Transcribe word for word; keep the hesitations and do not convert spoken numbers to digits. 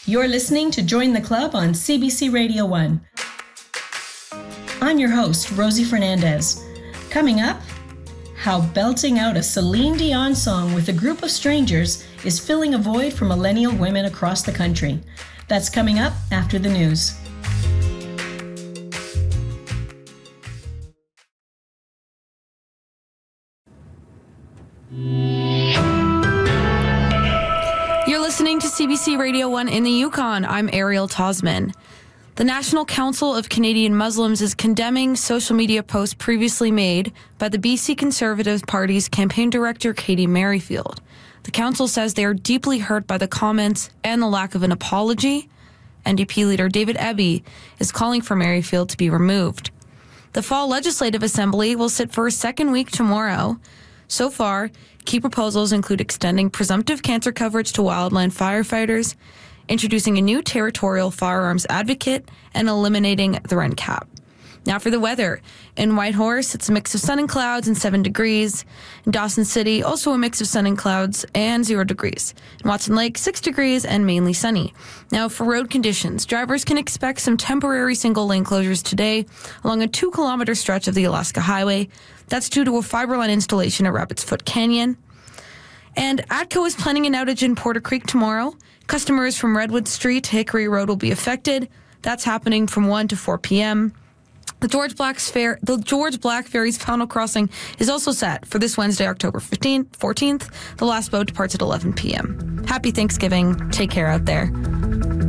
You're listening to Join the Club on C B C Radio one. I'm your host, Rosie Fernandez. Coming up, how belting out a Celine Dion song with a group of strangers is filling a void for millennial women across the country. That's coming up after the news. You're listening to C B C Radio one in the Yukon. I'm Ariel Tosman. The National Council of Canadian Muslims is condemning social media posts previously made by the B C Conservative Party's campaign director, Katie Merrifield. The council says they are deeply hurt by the comments and the lack of an apology. N D P leader David Eby is calling for Merrifield to be removed. The Fall Legislative Assembly will sit for a second week tomorrow. So far, key proposals include extending presumptive cancer coverage to wildland firefighters, introducing a new territorial firearms advocate, and eliminating the rent cap. Now for the weather. In Whitehorse, it's a mix of sun and clouds and seven degrees. In Dawson City, also a mix of sun and clouds and zero degrees. In Watson Lake, six degrees and mainly sunny. Now for road conditions, drivers can expect some temporary single lane closures today along a two kilometer stretch of the Alaska Highway. That's due to a fiber line installation at Rabbit's Foot Canyon. And ATCO is planning an outage in Porter Creek tomorrow. Customers from Redwood Street to Hickory Road will be affected. That's happening from one to four p.m. The George Black's Fair, the George Black Ferry's final crossing is also set for this Wednesday, October fifteenth, fourteenth. The last boat departs at eleven p.m. Happy Thanksgiving. Take care out there.